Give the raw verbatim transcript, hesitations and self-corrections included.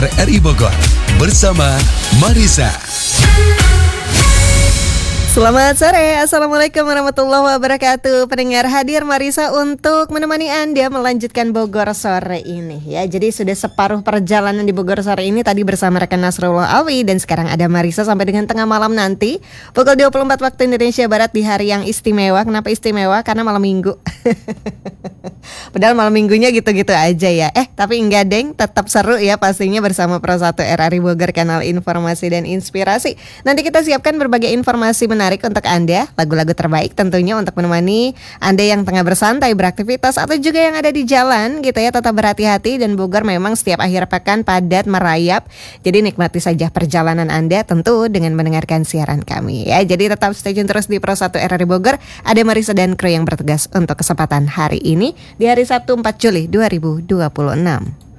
R I Bogor bersama Marisa. Selamat sore, Assalamualaikum warahmatullahi wabarakatuh. Pendengar, hadir Marisa untuk menemani Anda melanjutkan Bogor sore ini ya. Jadi sudah separuh perjalanan di Bogor sore ini tadi bersama rekan Nasrullah Alwi. Dan sekarang ada Marisa sampai dengan tengah malam nanti pukul dua puluh empat waktu Indonesia Barat di hari yang istimewa. Kenapa istimewa? Karena malam minggu. Padahal malam minggunya gitu-gitu aja ya. Eh tapi enggak deng, tetap seru ya pastinya bersama Pro satu R R I Bogor, kanal informasi dan inspirasi. Nanti kita siapkan berbagai informasi menarik untuk Anda, lagu-lagu terbaik tentunya untuk menemani Anda yang tengah bersantai, beraktivitas, atau juga yang ada di jalan gitu ya. Tetap berhati-hati, dan Bogor memang setiap akhir pekan padat merayap. Jadi nikmati saja perjalanan Anda tentu dengan mendengarkan siaran kami ya. Jadi tetap stay tune terus di Pro satu R R I Bogor. Ada Marisa dan kru yang bertugas untuk kesempatan hari ini di hari Sabtu empat Juli dua ribu dua puluh enam.